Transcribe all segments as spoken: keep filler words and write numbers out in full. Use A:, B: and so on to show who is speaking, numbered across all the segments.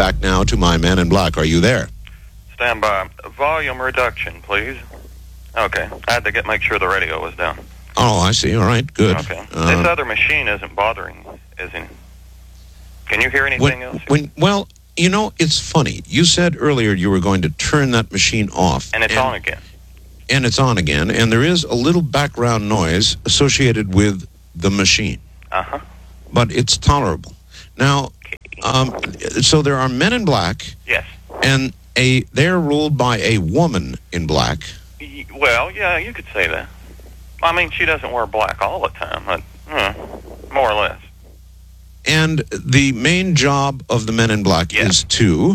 A: back now to my Men in Black. Are you there?
B: Stand by. Volume reduction, please. Okay. I had to get make sure the radio was down.
A: Oh, I see. All right. Good.
B: Okay.
A: Uh,
B: this other machine isn't bothering, is it? Can you hear anything
A: when,
B: else?
A: When, well, you know, it's funny. You said earlier you were going to turn that machine off.
B: And it's
A: and,
B: on again.
A: And it's on again. And there is a little background noise associated with the machine.
B: Uh-huh.
A: But it's tolerable. Now, um, so there are Men in Black.
B: Yes.
A: And a they're ruled by a woman in black.
B: Y- Well, yeah, you could say that. I mean, she doesn't wear black all the time, but uh, more or less.
A: And the main job of the Men in Black
B: Yes.
A: is to...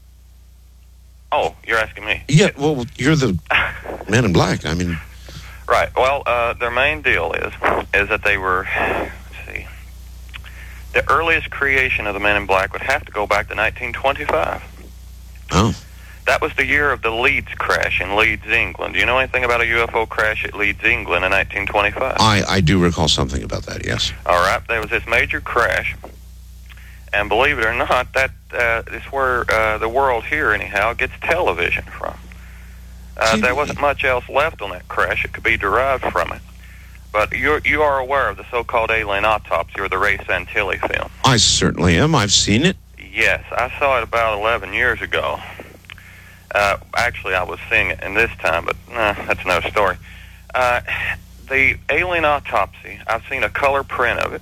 B: Oh, you're asking me?
A: Yeah, well, you're the Men in Black. I mean...
B: Right. Well, uh, their main deal is is that they were, let's see, the earliest creation of the Men in Black would have to go back to nineteen twenty-five.
A: Oh.
B: That was the year of the Leeds crash in Leeds, England. Do you know anything about a U F O crash at Leeds, England in nineteen twenty-five?
A: I, I do recall something about that, yes.
B: All right. There was this major crash, and believe it or not, that uh, is where uh, the world here, anyhow, gets television from. Uh,
A: See,
B: there wasn't much else left on that crash. It could be derived from it. But you're, you are aware of the so-called alien autopsy or the Ray Santilli film.
A: I certainly am. I've seen it.
B: Yes, I saw it about eleven years ago. Uh, actually, I was seeing it in this time, but uh, that's another story. Uh, the alien autopsy, I've seen a color print of it.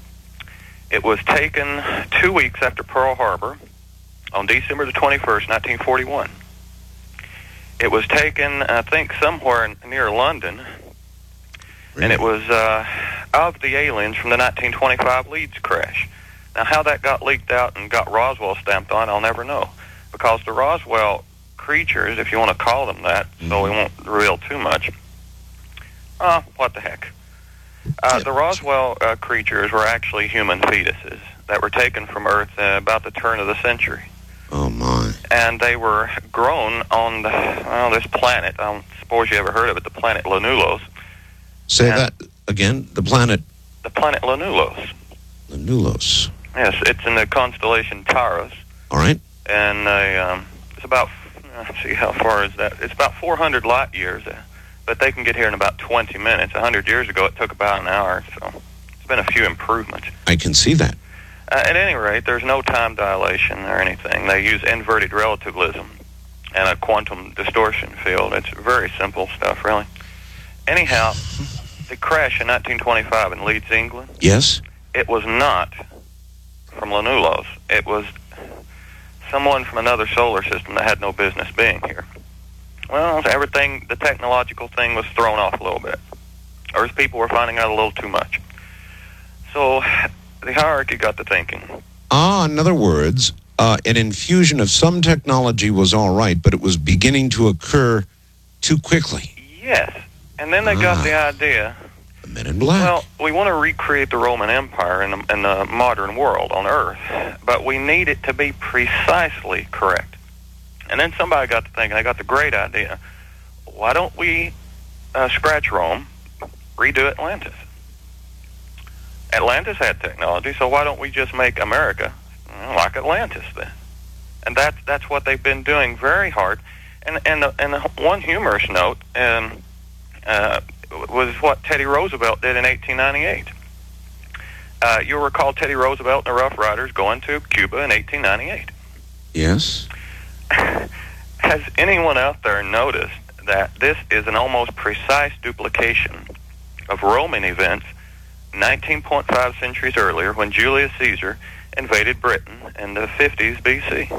B: It was taken two weeks after Pearl Harbor on December the twenty-first, nineteen forty-one. It was taken, I think, somewhere near London,
A: Really?
B: and it was uh, of the aliens from the nineteen twenty-five Leeds crash. Now, how that got leaked out and got Roswell stamped on, I'll never know, because the Roswell creatures, if you want to call them that, mm-hmm. so we won't reveal too much, uh, what the heck. Uh,
A: yeah.
B: The Roswell uh, creatures were actually human fetuses that were taken from Earth uh, about the turn of the century.
A: Oh, my.
B: And they were grown on the, well, this planet. I don't suppose you ever heard of it, the planet Lanulos.
A: Say
B: and
A: that again. The planet...
B: The planet Lanulos.
A: Lanulos.
B: Yes, it's in the constellation Taurus.
A: All right.
B: And uh, um, it's about, let's see, how far is that? It's about four hundred light years, uh, but they can get here in about twenty minutes. one hundred years ago, it took about an hour, so it's been a few improvements.
A: I can see that.
B: Uh, at any rate, there's no time dilation or anything. They use inverted relativism and a quantum distortion field. It's very simple stuff, really. Anyhow, the crash in nineteen twenty-five in Leeds, England,
A: Yes?
B: it was not from Lanulos. It was someone from another solar system that had no business being here. Well, everything, the technological thing was thrown off a little bit. Earth people were finding out a little too much. So the hierarchy got to thinking.
A: Ah, in other words, uh, an infusion of some technology was all right, but it was beginning to occur too quickly.
B: Yes. And then they
A: Ah.
B: got the idea,
A: The Men in Black.
B: well, we want to recreate the Roman Empire in the, in the modern world on Earth, but we need it to be precisely correct. And then somebody got to thinking, they got the great idea, why don't we uh, scratch Rome, redo Atlantis? Atlantis had technology, so why don't we just make America uh, like Atlantis then? And that's that's what they've been doing very hard. And and the, and the one humorous note and uh, was what Teddy Roosevelt did in eighteen ninety-eight. Uh, you'll recall Teddy Roosevelt and the Rough Riders going to Cuba in eighteen ninety-eight.
A: Yes?
B: Has anyone out there noticed that this is an almost precise duplication of Roman events nineteen point five centuries earlier when Julius Caesar invaded Britain in the fifties B C?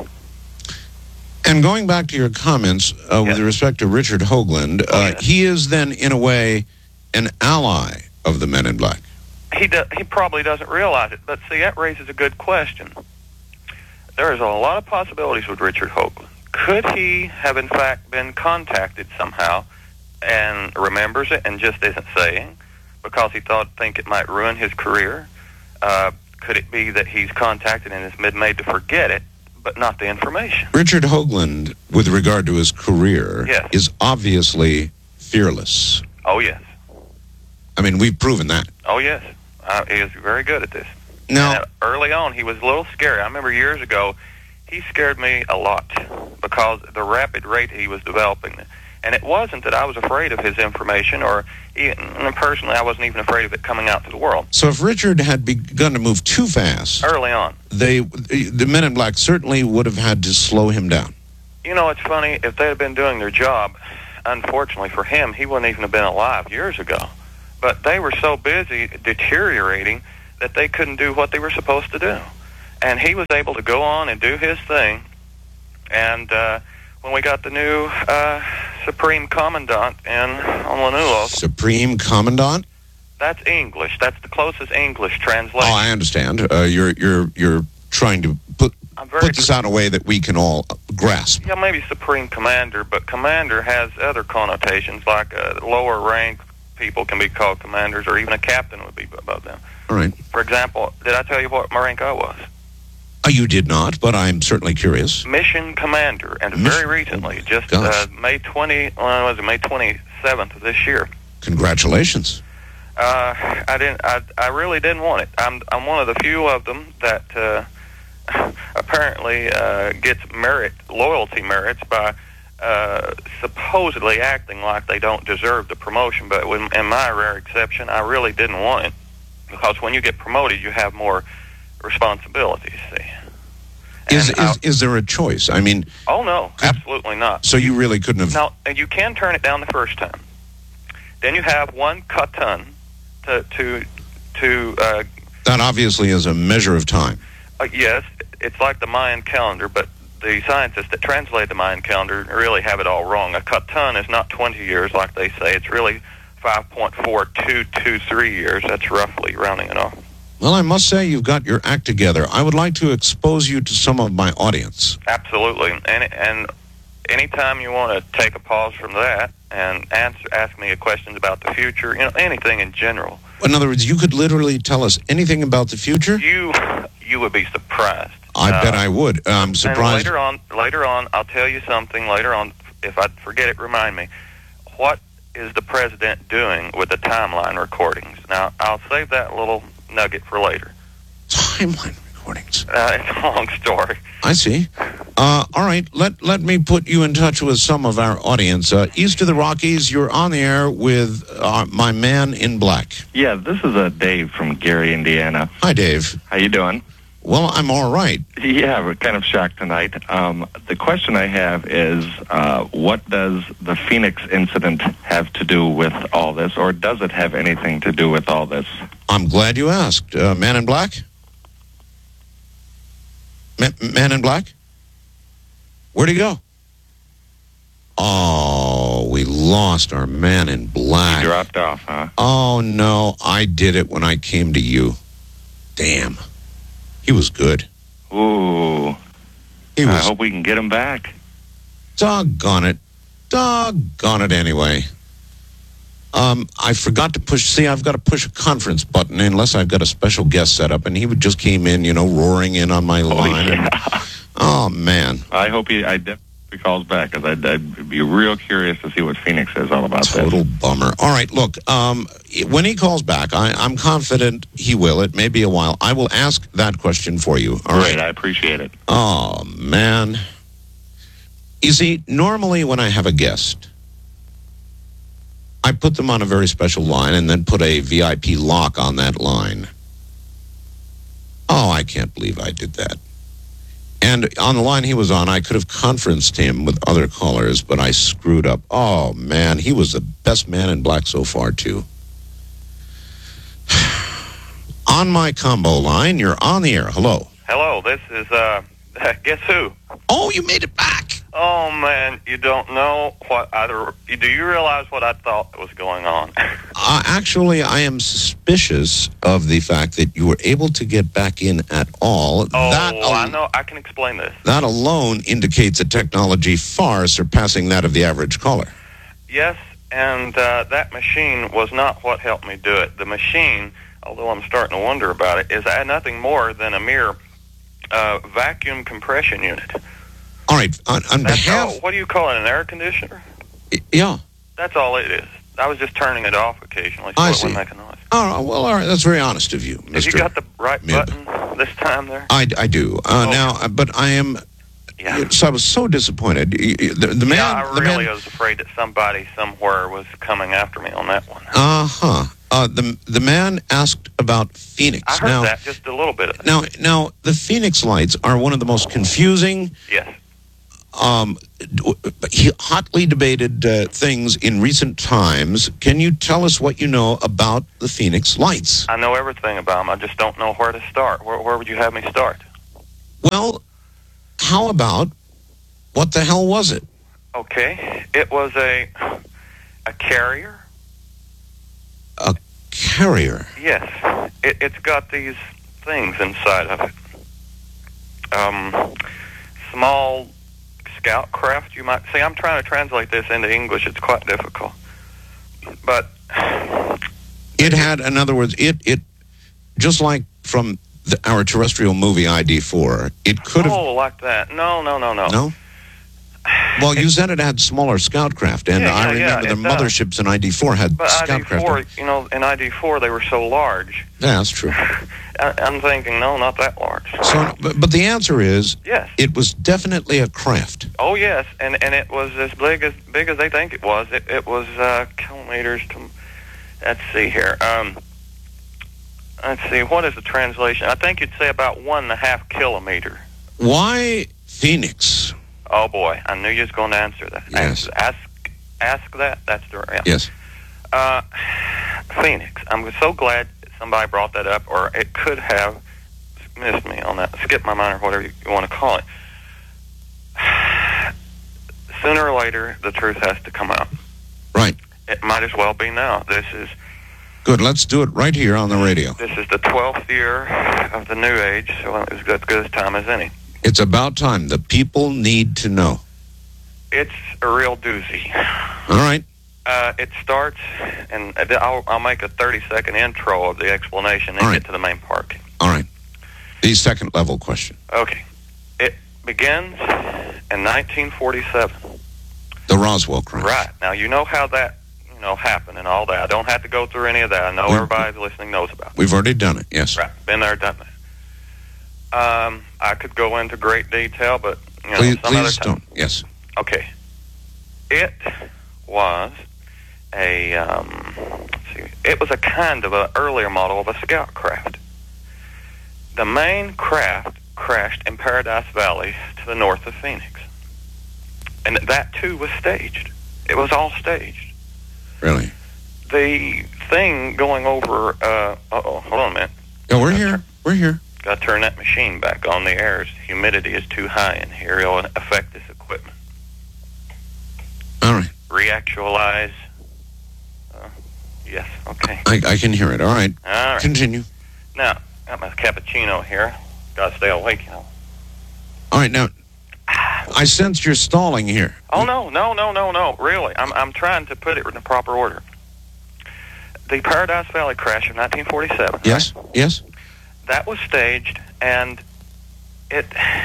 A: And going back to your comments uh,
B: Yes.
A: with respect to Richard Hoagland, uh,
B: Oh, yes.
A: he is then, in a way, an ally of the Men in Black.
B: He do, he probably doesn't realize it, but see, that raises a good question. There is a lot of possibilities with Richard Hoagland. Could he have, in fact, been contacted somehow and remembers it and just isn't saying because he thought think it might ruin his career? Uh, could it be that he's contacted and has been made to forget it, but not the information?
A: Richard Hoagland, with regard to his career,
B: Yes.
A: is obviously fearless.
B: Oh, yes.
A: I mean, we've proven that.
B: Oh, yes. Uh, he is very good at this.
A: Now,
B: And, uh, early on, he was a little scary. I remember years ago, he scared me a lot because the rapid rate he was developing. And it wasn't that I was afraid of his information, or even, and personally, I wasn't even afraid of it coming out to the world.
A: So if Richard had begun to move too fast,
B: early on,
A: they, the Men in Black certainly would have had to slow him down.
B: You know, it's funny, if they had been doing their job, unfortunately for him, he wouldn't even have been alive years ago. But they were so busy deteriorating that they couldn't do what they were supposed to do. And he was able to go on and do his thing. And uh, when we got the new uh, Supreme Commandant in on Lanulos...
A: Supreme Commandant?
B: That's English. That's the closest English translation.
A: Oh, I understand. Uh, you're you're you're trying to put put this out in a way that we can all grasp.
B: Yeah, maybe Supreme Commander, but Commander has other connotations, like a lower rank people can be called commanders, or even a captain would be above them.
A: All right.
B: For example, did I tell you what my rank I was?
A: Uh, you did not, but I'm certainly curious.
B: Mission Commander, and Mission? very recently, just uh, May twentieth, well, was it May twenty-seventh of this year.
A: Congratulations.
B: Uh, I didn't. I, I really didn't want it. I'm I'm one of the few of them that uh, apparently uh, gets merit, loyalty merits by uh, supposedly acting like they don't deserve the promotion. But when, in my rare exception, I really didn't want it, because when you get promoted, you have more responsibilities. See.
A: Is is, is there a choice? I mean,
B: oh no, absolutely not.
A: So you really couldn't have.
B: No, and you can turn it down the first time. Then you have one katon to to to. Uh,
A: that obviously is a measure of time.
B: Uh, yes, it's like the Mayan calendar, but the scientists that translate the Mayan calendar really have it all wrong. A katon is not twenty years like they say. It's really five point four two two three years. That's roughly rounding it off.
A: Well, I must say you've got your act together. I would like to expose you to some of my audience.
B: Absolutely. And and anytime you want to take a pause from that and answer, ask me questions about the future, you know, anything in general.
A: In other words, you could literally tell us anything about the future?
B: You you would be surprised.
A: I
B: uh,
A: bet I would. I'm surprised.
B: And later on, later on, I'll tell you something. Later on, if I forget it, remind me. What is the president doing with the timeline recordings? Now, I'll save that little nugget for later.
A: Timeline recordings.
B: Uh, it's a long story.
A: I see. Uh, all right, let let me put you in touch with some of our audience. Uh, east of the Rockies, you're on the air with uh, my man in black.
C: Yeah, this is uh, Dave from Gary, Indiana.
A: Hi, Dave.
C: How you doing?
A: Well, I'm all right.
C: Yeah, we're kind of shocked tonight. Um, the question I have is, uh, what does the Phoenix incident have to do with all this, or does it have anything to do with all this?
A: I'm glad you asked. Uh, man in black? Ma- man in black? Where'd he go? Oh, we lost our man in black.
C: He dropped off, huh?
A: Oh, no, I did it when I came to you. Damn. He was good.
C: Ooh.
A: He was,
C: I hope we can get him back.
A: Doggone it. Doggone it anyway. Um, I forgot to push, see, I've got to push a conference button unless I've got a special guest set up, and he would just came in, you know, roaring in on my line.
C: Oh, yeah.
A: And, oh man.
C: I hope he, I definitely calls back, because I'd, I'd be real curious to see what Phoenix is all about.
A: Total
C: this.
A: bummer. All right, look, um, when he calls back, I, I'm confident he will. It may be a while. I will ask that question for you. All
C: Great,
A: right.
C: I appreciate it.
A: Oh, man. You see, normally when I have a guest, I put them on a very special line and then put a V I P lock on that line. Oh, I can't believe I did that. And on the line he was on, I could have conferenced him with other callers, but I screwed up. Oh, man, he was the best man in black so far, too. On my combo line, you're on the air. Hello.
B: Hello, this is, uh, guess who?
A: Oh, you made it back.
B: Oh, man, you don't know what either. Do you realize what I thought was going on?
A: uh, actually, I am suspicious of the fact that you were able to get back in at all.
B: Oh,
A: that al-
B: I know. I can explain this.
A: That alone indicates a technology far surpassing that of the average caller.
B: Yes, and uh, that machine was not what helped me do it. The machine, although I'm starting to wonder about it, is nothing more than a mere uh, vacuum compression unit.
A: All right, on, on
B: That's
A: behalf...
B: all, what do you call it, an air conditioner?
A: Yeah.
B: That's all it is. I was just turning it off occasionally so
A: I
B: it
A: see.
B: wouldn't make a noise.
A: Oh, well, all right, that's very honest of you,
B: Have
A: Mister
B: you got the right
A: Mib.
B: button this time there?
A: I, I do. Uh,
B: Oh.
A: Now, uh, but I am
B: Yeah.
A: So I was so disappointed. Y- y- The, the man,
B: yeah, I
A: the
B: really
A: man,
B: was afraid that somebody somewhere was coming after me on that one.
A: uh-huh. Uh, the the man asked about Phoenix.
B: I heard
A: now,
B: that, just a little bit of it.
A: Now, now the Phoenix lights are one of the most confusing,
B: Yes.
A: um, d- hotly debated uh, things in recent times. Can you tell us what you know about the Phoenix lights?
B: I know everything about them. I just don't know where to start. Where, where would you have me start?
A: Well, how about what the hell was it?
B: Okay. It was a a carrier.
A: A carrier.
B: Yes. It, it's got these things inside of it. Um, small scout craft, you might see. I'm trying to translate this into English. It's quite difficult. But
A: It had, in other words, it, it just like from the, our terrestrial movie I D four, it could have...
B: oh, like that. No, no, no, no.
A: No? Well, you said it had smaller scout craft, and
B: Yeah,
A: I
B: yeah,
A: remember
B: yeah,
A: the
B: it does.
A: motherships in I D four had
B: But
A: scout
B: I D four,
A: craft.
B: you know, in I D four they were so large.
A: Yeah, that's true.
B: I, I'm thinking, no, not that large.
A: So, but, but the answer is,
B: Yes.
A: it was definitely a craft.
B: Oh, yes, and and it was as big as big as they think it was. It, it was uh, kilometers to. Let's see here. Um, let's see. What is the translation? I think you'd say about one and a half kilometer.
A: Why Phoenix?
B: Oh boy, I knew you was going to answer that.
A: Yes.
B: Ask, ask that. That's the yeah.
A: Yes.
B: Uh, Phoenix. I'm so glad somebody brought that up, or it could have missed me on that, skipped my mind, or whatever you, you want to call it. Sooner or later, the truth has to come out.
A: Right.
B: It might as well be now. This is
A: Good. Let's do it right here on the radio.
B: this is the twelfth year of the New Age, so it's as good a time as any.
A: It's about time. The people need to know.
B: It's a real doozy.
A: All right.
B: Uh, it starts, and I'll, I'll make a thirty-second intro of the explanation and
A: All right.
B: get to the main part.
A: All right. The second level question.
B: Okay. It begins in nineteen forty-seven.
A: The Roswell crash.
B: Right. Now, you know how that, you know, happened and all that. I don't have to go through any of that. I know
A: We-
B: everybody listening knows about it.
A: We've already done it. Yes.
B: Right. Been there, done that. Um, I could go into great detail, but, you know,
A: Please,
B: some other
A: please
B: time.
A: don't. Yes.
B: Okay. It was a, um, let's see, it was a kind of an earlier model of a scout craft. The main craft crashed in Paradise Valley to the north of Phoenix. And that, too, was staged. It was all staged.
A: Really?
B: The thing going over, uh, uh-oh, hold on a minute.
A: Yeah, we're here. We're here.
B: Got to turn that machine back on. The air, humidity is too high in here. It'll affect this equipment.
A: All right.
B: Reactualize. Uh, yes, okay.
A: I, I can hear it. All right.
B: All right.
A: Continue.
B: Now, got my cappuccino here. Got to stay awake, you know.
A: All right. Now, I sense you're stalling here.
B: Oh, no, no, no, no, no. Really. I'm I'm trying to put it in the proper order. The Paradise Valley crash of nineteen forty-seven.
A: Yes.
B: Right?
A: Yes.
B: That was staged, and it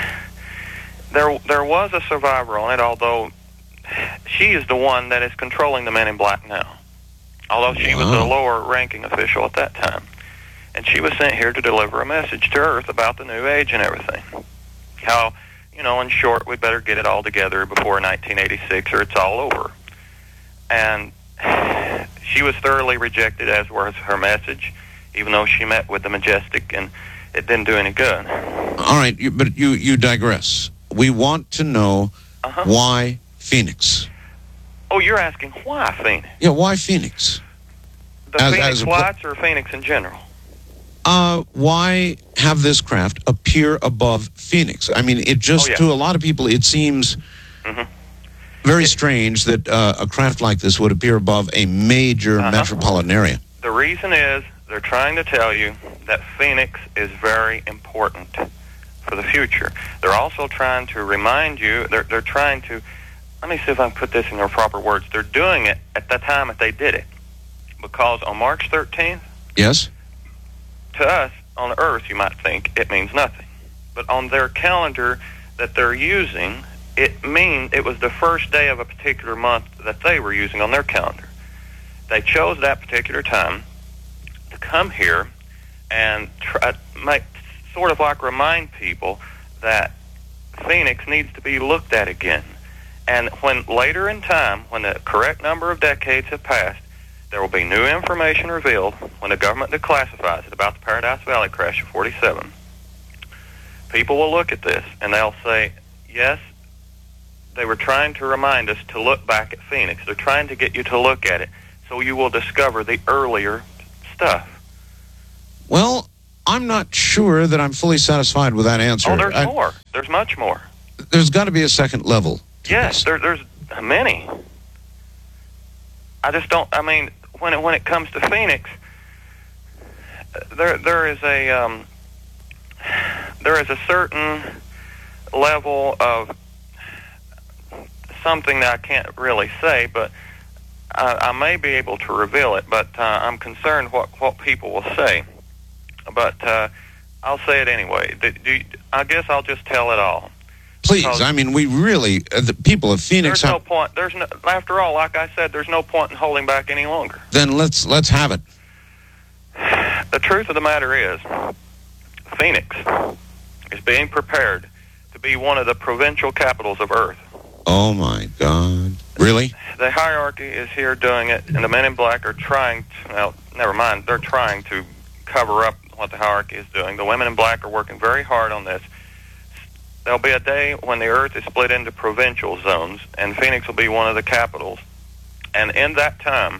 B: there there was a survivor on it, although she is the one that is controlling the Men in Black now. Although she was a
A: Wow.
B: lower-ranking official at that time. And she was sent here to deliver a message to Earth about the New Age and everything. How, you know, in short, we better get it all together before nineteen eighty-six or it's all over. And she was thoroughly rejected, as was her message, even though she met with the Majestic, and it didn't do any good.
A: All right. You, but you, you digress. We want to know
B: Uh-huh.
A: why Phoenix.
B: Oh, you're asking why Phoenix?
A: Yeah, why Phoenix?
B: The
A: As-
B: Phoenix
A: as a pl-
B: Lights or Phoenix in general?
A: Uh, why have this craft appear above Phoenix? I mean, it just,
B: Oh, yeah.
A: to a lot of people, it seems
B: Mhm.
A: very strange that uh, a craft like this would appear above a major
B: Uh-huh.
A: metropolitan area.
B: The reason is they're trying to tell you that Phoenix is very important for the future. They're also trying to remind you, they're, they're trying to, let me see if I can put this in their proper words. They're doing it at the time that they did it. Because on March thirteenth,
A: Yes?
B: to us, on Earth, you might think it means nothing. But on their calendar that they're using, it mean it was the first day of a particular month that they were using on their calendar. They chose that particular time to come here and try, make, sort of like remind people that Phoenix needs to be looked at again. And when later in time, when the correct number of decades have passed, there will be new information revealed when the government declassifies it about the Paradise Valley crash of forty-seven. People will look at this and they'll say, yes, they were trying to remind us to look back at Phoenix. They're trying to get you to look at it so you will discover the earlier stuff.
A: Well, I'm not sure that I'm fully satisfied with that answer.
B: Oh, there's
A: I,
B: more. There's much more.
A: There's got to be a second level.
B: Yes, there, there's many. I just don't, I mean, when it, when it comes to Phoenix, there there is a um, there is a certain level of something that I can't really say, but I, I may be able to reveal it, but uh, I'm concerned what, what people will say. But uh, I'll say it anyway. Do, do, I guess I'll just tell it all.
A: Please,
B: Because
A: I mean, we really, uh, the people of Phoenix...
B: There's no
A: have,
B: point. There's no, after all, like I said, there's no point in holding back any longer.
A: Then let's let's have it.
B: The truth of the matter is, Phoenix is being prepared to be one of the provincial capitals of Earth.
A: Oh, my God. Really?
B: The hierarchy is here doing it, and the men in black are trying to, well, never mind, they're trying to cover up what the hierarchy is doing. The women in black are working very hard on this. There'll be a day when the Earth is split into provincial zones, and Phoenix will be one of the capitals. And in that time,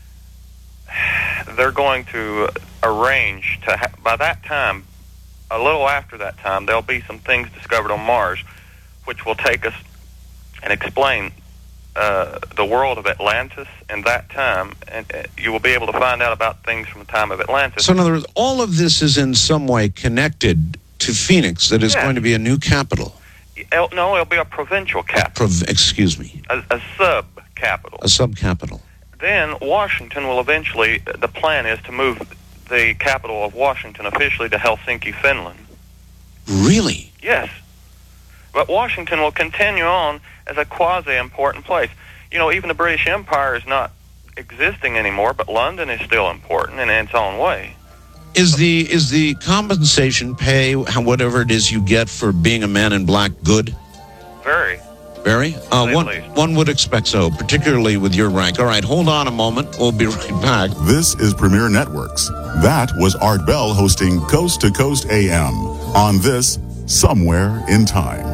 B: they're going to arrange to, ha- by that time, a little after that time, there'll be some things discovered on Mars, which will take us and explain uh, the world of Atlantis in that time, and uh, you will be able to find out about things from the time of Atlantis.
A: So in other words, all of this is in some way connected to Phoenix, that is
B: Yes.
A: going to be a new capital.
B: El- no, it'll be a provincial capital,
A: Prov- excuse me,
B: a, a sub-capital.
A: a sub-capital.
B: Then Washington will eventually, the plan is to move the capital of Washington officially to Helsinki, Finland.
A: Really?
B: Yes. But Washington will continue on as a quasi-important place. You know, even the British Empire is not existing anymore, but London is still important in its own way.
A: Is the is the compensation pay, how- whatever it is you get for being a man in black, good?
B: Very.
A: Very? Uh,
B: At
A: one,
B: least.
A: one would expect so, particularly with your rank. All right, hold on a moment. We'll be right back.
D: This is Premier Networks. That was Art Bell hosting Coast to Coast A M on this Somewhere in Time.